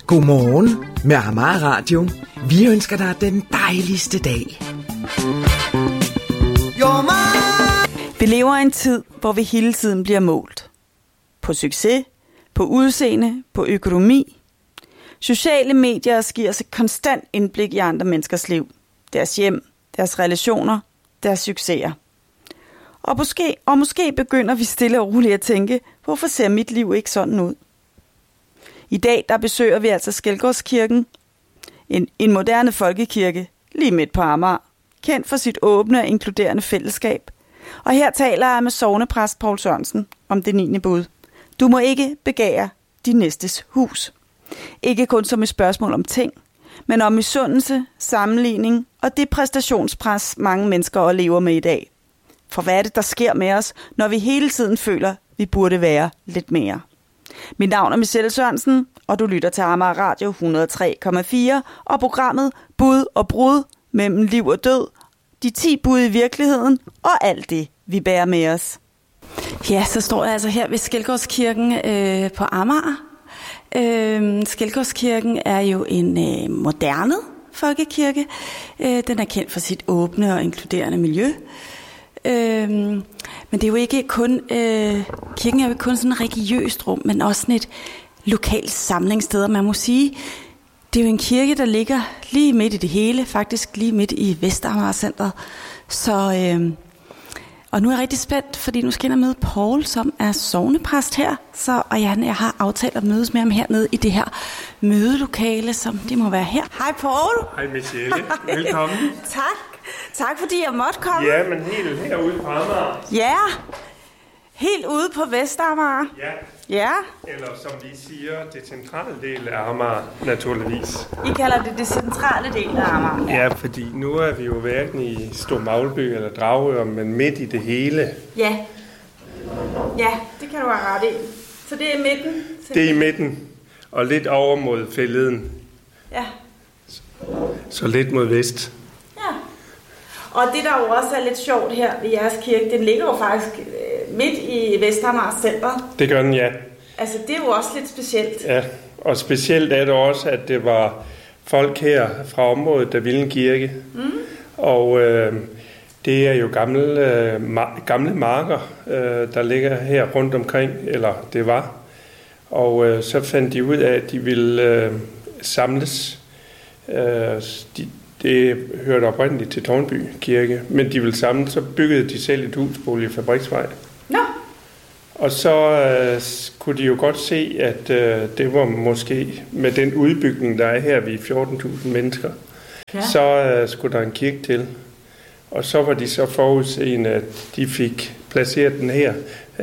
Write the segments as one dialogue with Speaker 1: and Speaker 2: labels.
Speaker 1: Godmorgen med Amager Radio. Vi ønsker dig den dejligste dag.
Speaker 2: Vi lever i en tid, hvor vi hele tiden bliver målt. På succes, på udseende, på økonomi. Sociale medier giver os et konstant indblik i andre menneskers liv. Deres hjem, deres relationer, deres succeser. Og måske begynder vi stille og roligt at tænke, hvorfor ser mit liv ikke sådan ud? I dag der besøger vi altså Skelgårdskirken, en moderne folkekirke, lige midt på Amager, kendt for sit åbne og inkluderende fællesskab. Og her taler jeg med sognepræst Poul Sørensen om det 9. bud. Du må ikke begære din næstes hus. Ikke kun som et spørgsmål om ting, men om misundelse, sammenligning og det præstationspres, mange mennesker lever med i dag. For hvad er det, der sker med os, når vi hele tiden føler, vi burde være lidt mere? Mit navn er Michelle Sørensen, og du lytter til Amager Radio 103,4 og programmet Bud og Brud mellem liv og død, de 10 bud i virkeligheden og alt det, vi bærer med os. Ja, så står jeg altså her ved Skelgårdskirken på Amager. Skelgårdskirken er jo en moderne folkekirke. Den er kendt for sit åbne og inkluderende miljø. Men det er jo ikke kun kirken er jo ikke kun sådan et religiøst rum, men også sådan et lokalt samlingssted. Man må sige, det er jo en kirke, der ligger lige midt i det hele, faktisk lige midt i Vestamager-centret. Så og nu er jeg rigtig spændt, fordi nu skal jeg møde Poul, som er sognepræst her. Og jeg har aftalt at mødes med ham hernede i det her mødelokale, som det må være her. Hej Poul.
Speaker 3: Hej Michelle. Velkommen.
Speaker 2: Tak fordi jeg måtte komme.
Speaker 3: Ja, men helt herude på Amager.
Speaker 2: Ja, helt ude på Vestamager. Ja.
Speaker 3: Eller som vi siger, det centrale del af Amager, naturligvis.
Speaker 2: I kalder det centrale del af Amager.
Speaker 3: Ja, fordi nu er vi jo hverken i Stor Magleby eller Dragør, men midt i det hele.
Speaker 2: Ja, det kan du have ret i. Så det er i midten?
Speaker 3: Det er i midten, og lidt over mod fælleden.
Speaker 2: Ja.
Speaker 3: Så lidt mod vest.
Speaker 2: Ja. Og det, der jo også er lidt sjovt her ved jeres kirke, den ligger jo faktisk midt i Vestamager Center.
Speaker 3: Det gør den, ja.
Speaker 2: Altså, det er jo også lidt specielt.
Speaker 3: Ja, og specielt er det også, at det var folk her fra området, der ville en kirke. Mm. Og det er jo gamle marker, der ligger her rundt omkring, eller det var. Og så fandt de ud af, at de ville samles. Det hørte oprindeligt til Tårnby Kirke, men de ville samles, så byggede de selv et hus på Fabriksvej.
Speaker 2: Nå.
Speaker 3: Og så kunne de jo godt se, at det var måske med den udbygning, der er her, vi er 14.000 mennesker, så skulle der en kirke til. Og så var de så forudseende, at de fik placeret den her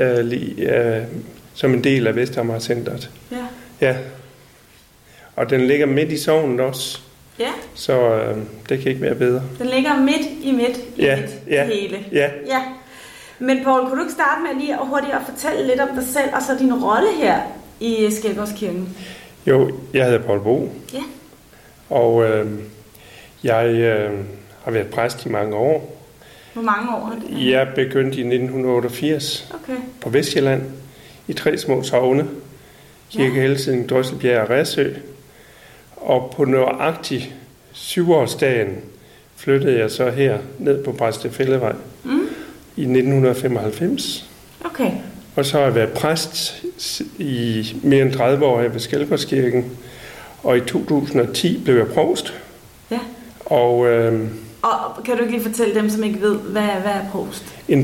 Speaker 3: som en del af Vestamager-centret. Ja. Og den ligger midt i sognet også. Ja. Så det kan ikke være bedre.
Speaker 2: Den ligger midt i det hele. Ja. Men Poul, kunne du ikke starte med lige hurtigt at fortælle lidt om dig selv, og så din rolle her i Skelgårdskirken?
Speaker 3: Jo, jeg hedder Poul Bo. Ja. Og jeg har været præst i mange år.
Speaker 2: Hvor mange år har du?
Speaker 3: Jeg begyndte i 1988 på Vestjylland i 3 små sogne. Kirke Helsing, Drøsselbjerg og Ræsø. Og på nøjagtig 7-årsdagen flyttede jeg så her ned på Præstefællevej i 1995. Okay. Og så har jeg været præst i mere end 30 år her ved Skelgårdskirken. Og i 2010 blev jeg provst. Ja. Og
Speaker 2: kan du ikke lige fortælle dem, som ikke ved, hvad er provst?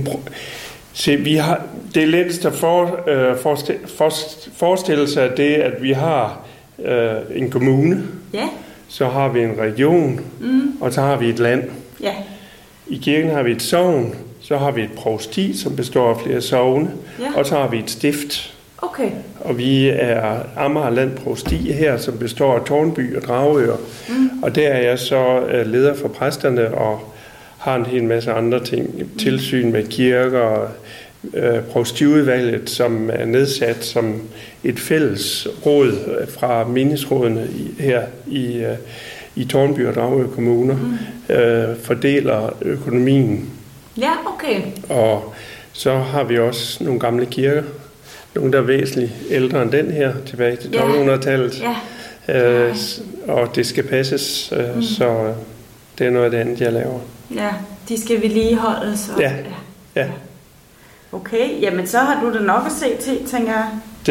Speaker 3: Det er lettest at forestille sig det, at vi har en kommune, så har vi en region, og så har vi et land. Ja. I kirken har vi et sogn, så har vi et provsti, som består af flere sogne, og så har vi et stift. Okay. Og vi er Amager Land Provsti her, som består af Tårnby og Dragør. Og der er jeg så leder for præsterne og har en hel masse andre ting. Tilsyn med kirker, provstiudvalget, som er nedsat som et fælles råd fra menighedsrådene her i Tårnby og Dragør kommuner, fordeler økonomien.
Speaker 2: Ja, okay.
Speaker 3: Og så har vi også nogle gamle kirker, nogle der er væsentligt ældre end den her, tilbage til 1200-tallet. og det skal passes, så det er noget af det andet, jeg laver.
Speaker 2: Ja, de skal vedligeholdes.
Speaker 3: Ja.
Speaker 2: Okay, jamen så har du det nok at se til, tænker jeg.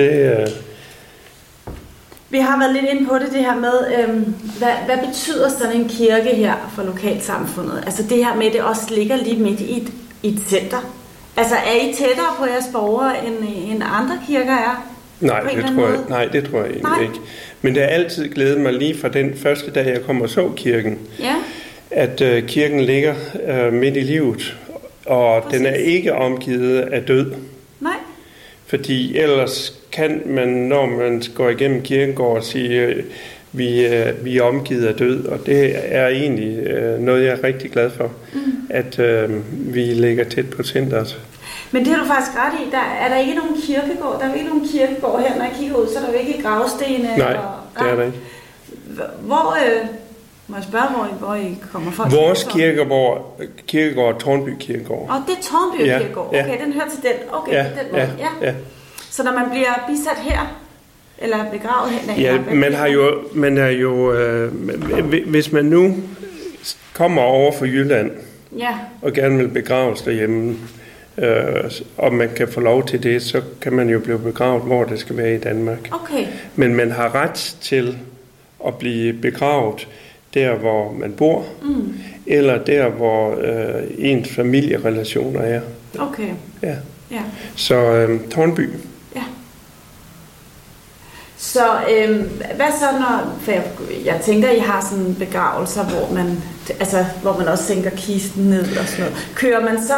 Speaker 2: Vi har været lidt inde på det her med, hvad betyder sådan en kirke her for lokalsamfundet? Altså det her med, at det også ligger lige midt i et center. Altså er I tættere på jeres borgere, end andre kirker er?
Speaker 3: Nej, det tror jeg egentlig ikke. Men det har altid glædet mig lige fra den første dag, jeg kom og så kirken, at kirken ligger midt i livet, og den er ikke omgivet af død.
Speaker 2: Nej.
Speaker 3: Fordi ellers kan man, når man går igennem kirkegården, sige, vi er omgivet af død, og det er egentlig noget, jeg er rigtig glad for, at vi ligger tæt på centret.
Speaker 2: Men det har du faktisk ret i. Er der ikke nogen kirkegård? Der er jo ikke nogen kirkegård her, når jeg kigger ud, så er der jo ikke gravstene.
Speaker 3: Nej, det er der ikke.
Speaker 2: Hvor, må jeg spørge, hvor I kommer fra?
Speaker 3: Vores kirkegård er Tårnby Kirkegård.
Speaker 2: Og det er Tårnby Kirkegård. Okay, den hører til den. Okay, den måde. Ja. Så når man bliver bisat her, eller begravet her?
Speaker 3: Ja, man har jo hvis man nu kommer over fra Jylland, og gerne vil begraves derhjemme, og man kan få lov til det, så kan man jo blive begravet, hvor det skal være i Danmark.
Speaker 2: Okay.
Speaker 3: Men man har ret til at blive begravet der, hvor man bor, eller der, hvor ens familierelationer er.
Speaker 2: Okay.
Speaker 3: Ja. Så Tårnby.
Speaker 2: Ja. Så hvad så når, for jeg tænker, I har sådan begravelser, hvor man også sænker kisten ned og sådan noget. Kører man så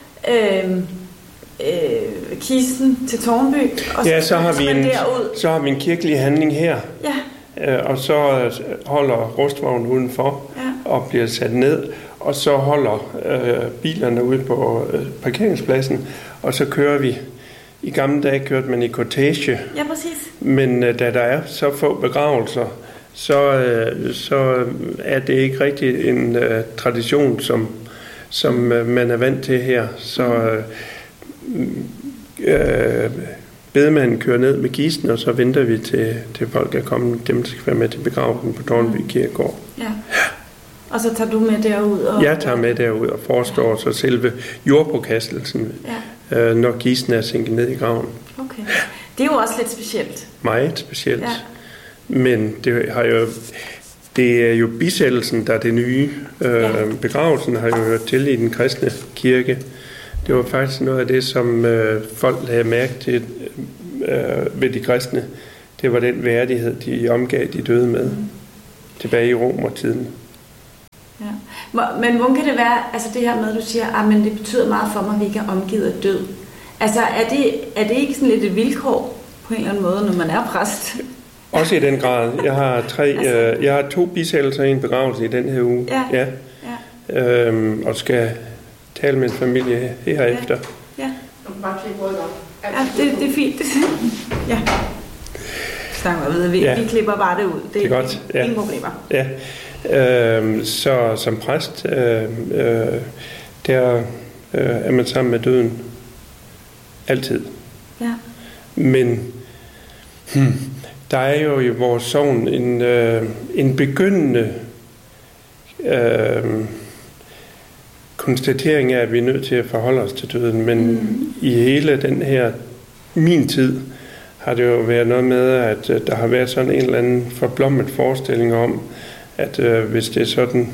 Speaker 2: kisten til Tårnby, og
Speaker 3: så har vi en kirkelig handling her. Ja. Og så holder rustvognen udenfor og bliver sat ned, og så holder bilerne ude på parkeringspladsen, og så kører vi. I gamle dage kørte man i cortege. Ja, præcis. Men da der er så få begravelser, så er det ikke rigtig en tradition, som man er vant til her. Så bedemanden kører ned med kisten, og så venter vi til folk er kommet. Dem skal være med til begravelsen på Tårnby Kirkegård. Ja.
Speaker 2: Og så tager du med derud?
Speaker 3: Jeg tager med derud og forestår så selve jordpåkastelsen, når kisten er sænket ned i graven.
Speaker 2: Okay. Det er jo også lidt specielt.
Speaker 3: Meget specielt. Ja. Men det er jo bisættelsen, der er det nye. Begravelsen har jo hørt til i den kristne kirke. Det var faktisk noget af det, som folk lagde mærke til ved de kristne. Det var den værdighed, de omgav de døde med tilbage i romertiden.
Speaker 2: Ja. Men hvordan kan det være, altså det her med, at du siger, men det betyder meget for mig, at vi ikke er omgivet af død. Altså er det ikke sådan lidt et vilkår på en eller anden måde, når man er præst?
Speaker 3: Også i den grad. Jeg har 2 bisættelser i en begravelse i den her uge. Ja. Og skal tale med en familie herefter.
Speaker 2: Ja. Det er fint. Ja. Vi klipper bare det ud.
Speaker 3: Det er godt.
Speaker 2: Ingen problemer.
Speaker 3: Ja. Så som præst, der er man sammen med døden altid. Ja. Men der er jo i vores sogn en begyndende konstatering af, at vi er nødt til at forholde os til døden. Men i hele den her min tid har det jo været noget med, at der har været sådan en eller anden forblommet forestilling om, at hvis det er sådan,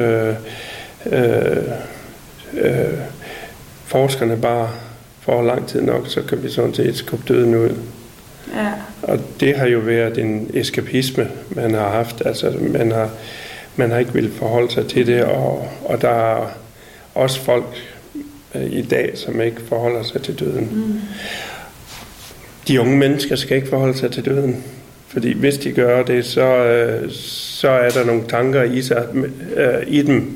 Speaker 3: forskerne bare får lang tid nok, så kan vi sådan set skubbe døden ud. Ja. Og det har jo været en eskapisme, man har haft. Altså, man har ikke ville forholde sig til det, og der er også folk i dag, som ikke forholder sig til døden. De unge mennesker skal ikke forholde sig til døden. Fordi hvis de gør det, så er der nogle tanker i dem,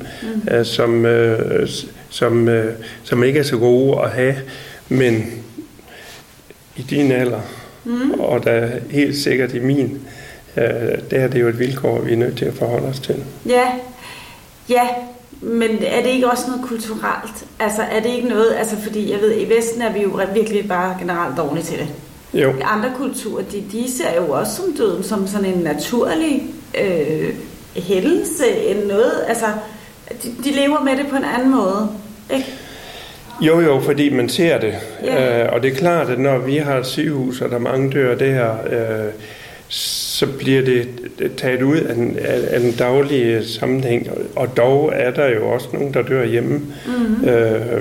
Speaker 3: som ikke er så gode at have. Men i din alder, og der helt sikkert i min, der er det jo et vilkår, vi er nødt til at forholde os til.
Speaker 2: Ja, men er det ikke også noget kulturelt? Altså er det ikke noget, fordi jeg ved, i Vesten er vi jo virkelig bare generelt dårlige til det.
Speaker 3: Jo.
Speaker 2: Andre kulturer, de ser jo også som døden som sådan en naturlig hændelse end noget. Altså, de lever med det på en anden måde, ikke?
Speaker 3: Jo, fordi man ser det.
Speaker 2: Ja.
Speaker 3: Og det er klart, at når vi har et sygehus, og der mange dør der, så bliver det taget ud af den daglige sammenhæng. Og dog er der jo også nogen, der dør hjemme. Mm-hmm.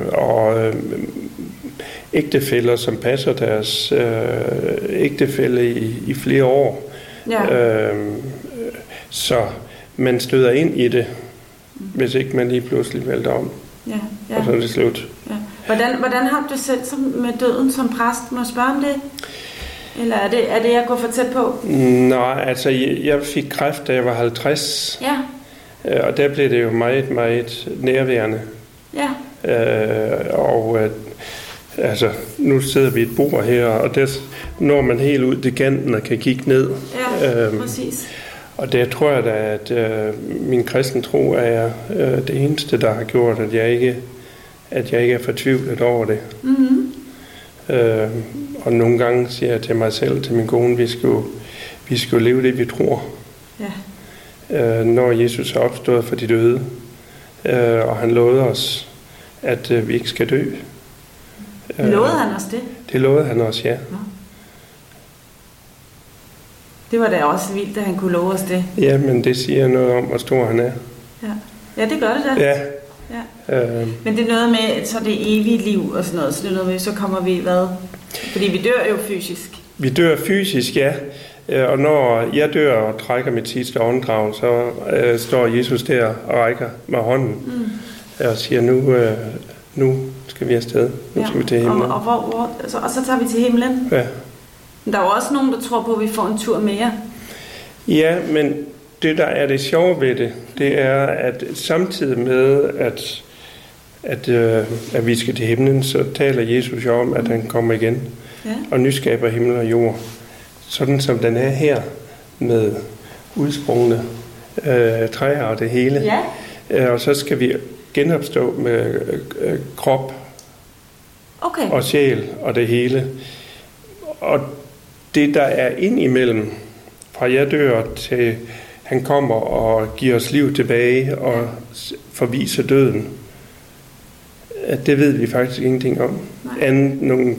Speaker 3: Ægtefæller, som passer deres ægtefælle i flere år. Ja. Så man støder ind i det, hvis ikke man lige pludselig vælter om. Ja. Og så er det slut.
Speaker 2: Ja. Hvordan har du det selv med døden som præst? Må jeg spørge om det? Eller er det jeg går for tæt på?
Speaker 3: Nej, altså jeg fik kræft, da jeg var 50.
Speaker 2: Ja.
Speaker 3: Og der blev det jo meget, meget nærværende.
Speaker 2: Ja.
Speaker 3: Altså, nu sidder vi et bord her, og der når man helt ud til kanten og kan kigge ned.
Speaker 2: Ja, præcis.
Speaker 3: Og der tror jeg da, at min kristen tro er det eneste, der har gjort, at jeg ikke er fortvivlet over det. Mm-hmm. Og nogle gange siger jeg til mig selv, til min kone, vi skal leve det, vi tror. Ja. Når Jesus er opstået for de døde, og han lovede os, at vi ikke skal dø.
Speaker 2: Lovede han os det?
Speaker 3: Det lovede han os, ja.
Speaker 2: Nå. Det var da også vildt, at han kunne love os det.
Speaker 3: Ja, men det siger noget om, hvor stor han er.
Speaker 2: Ja, det gør det da.
Speaker 3: Ja.
Speaker 2: Men det er noget med, så det evige liv og sådan noget, så det er noget med, så kommer vi hvad? Fordi vi dør jo fysisk. Vi dør fysisk,
Speaker 3: ja. Og når jeg dør og trækker mit sidste åndedrag, så står Jesus der og rækker med hånden og siger, nu skal vi afsted. Nu skal vi til himlen.
Speaker 2: Og så tager vi til himlen?
Speaker 3: Ja.
Speaker 2: Men der er jo også nogen, der tror på, at vi får en tur mere.
Speaker 3: Ja, men det, der er det sjove ved det er, at samtidig med, at vi skal til himlen, så taler Jesus jo om, at han kommer igen og nyskaber himmel og jord. Sådan som den er her, med udsprungne træer og det hele. Ja. Og så skal vi genopstå med krop og sjæl og det hele. Og det, der er ind imellem, fra jeg dør til han kommer og giver os liv tilbage og forviser døden, at det ved vi faktisk ingenting om. Andet nogle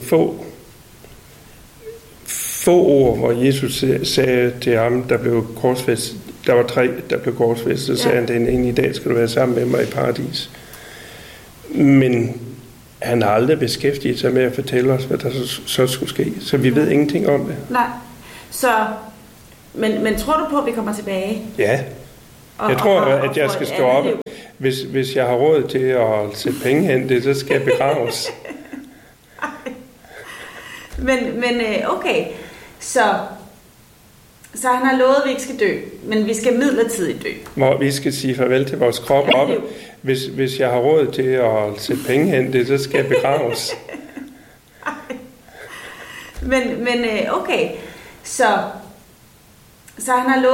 Speaker 3: få ord, hvor Jesus sagde til ham, der blev korsfæstet. Der var 3, der blev korsfæstet, så sagde han, den ene i dag skal du være sammen med mig i paradis. Men han har aldrig beskæftiget sig med at fortælle os, hvad der så skulle ske. Så vi ved ingenting om det.
Speaker 2: Nej. Så, men tror du på, at vi kommer tilbage?
Speaker 3: Ja. Jeg tror, at jeg skal stå op. Hvis jeg har råd til at sætte penge hen, så skal jeg begraves.
Speaker 2: Men okay. Så han har lovet, at vi ikke skal dø, men vi skal midlertidigt dø.
Speaker 3: Hvor vi skal sige farvel til vores krop op. Hvis jeg har råd til at sætte penge hen, så skal jeg begraves.
Speaker 2: Men okay. Så han har lovet,